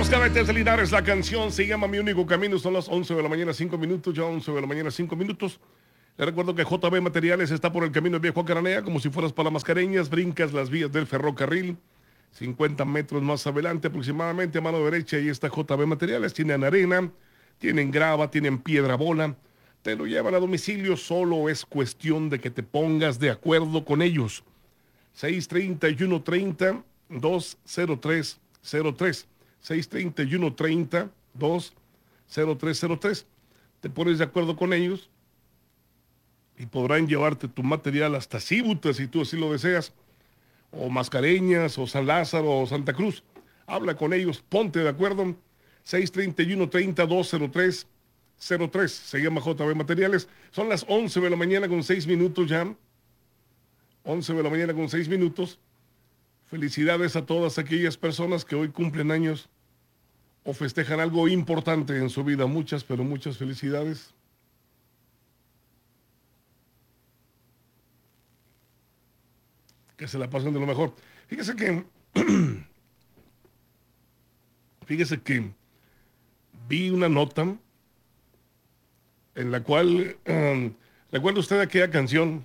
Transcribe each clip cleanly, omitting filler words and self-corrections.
Los Cadetes de Linares, la canción se llama Mi Único Camino. Son las 11 de la mañana, 5 minutos. Ya 11 de la mañana, 5 minutos. Le recuerdo que JB Materiales está por el camino viejo a Cananea, como si fueras para las Mascareñas. Brincas las vías del ferrocarril. 50 metros más adelante, aproximadamente a mano derecha, ahí está JB Materiales. Tienen arena, tienen grava, tienen piedra bola. Te lo llevan a domicilio. Solo es cuestión de que te pongas de acuerdo con ellos. 631-30-20303. 631-30-20303. Te pones de acuerdo con ellos y podrán llevarte tu material hasta Cibuta si tú así lo deseas, o Mascareñas, o San Lázaro, o Santa Cruz. Habla con ellos, ponte de acuerdo. 631-30-20303. Se llama JB Materiales. Son las 11 de la mañana con 6 minutos ya. 11 de la mañana con 6 minutos. Felicidades a todas aquellas personas que hoy cumplen años o festejan algo importante en su vida. Muchas, pero muchas felicidades. Que se la pasen de lo mejor. Fíjese que vi una nota en la cual, ¿recuerda usted aquella canción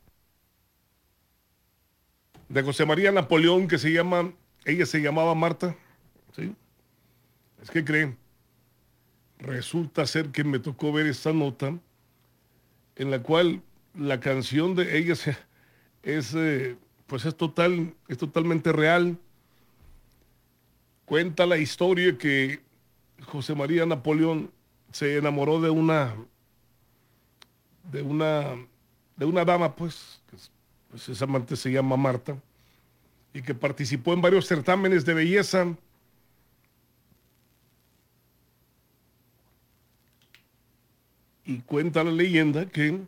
de José María Napoleón que ella se llamaba Marta? ¿Sí? Es que creen, resulta ser que me tocó ver esta nota en la cual la canción de ella pues es totalmente real. Cuenta la historia que José María Napoleón se enamoró de una dama, pues esa amante se llama Marta, y que participó en varios certámenes de belleza. Y cuenta la leyenda que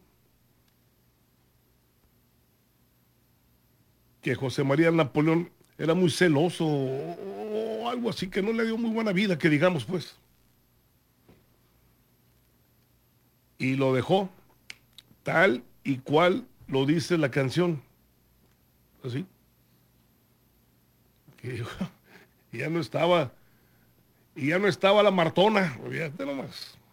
José María Napoleón era muy celoso o algo así, que no le dio muy buena vida, que digamos, pues. Y lo dejó tal y cual lo dice la canción. Así. Que ya no estaba la Martona, fíjate nomás.